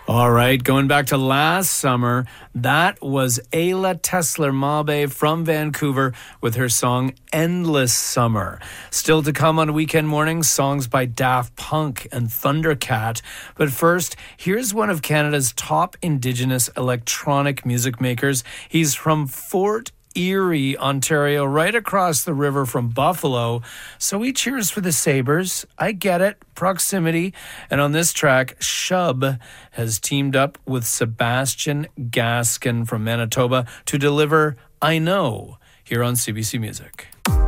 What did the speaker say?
All right, going back to last summer, that was Ayla Tesler-Mabe from Vancouver with her song Endless Summer. Still to come on Weekend Mornings, songs by Daft Punk and Thundercat. But first, here's one of Canada's top Indigenous electronic music makers. He's from Fort Erie, Ontario, right across the river from Buffalo. So he cheers for the Sabres. I get it. Proximity. And on this track, Shub has teamed up with Sebastian Gaskin from Manitoba to deliver I Know here on CBC Music.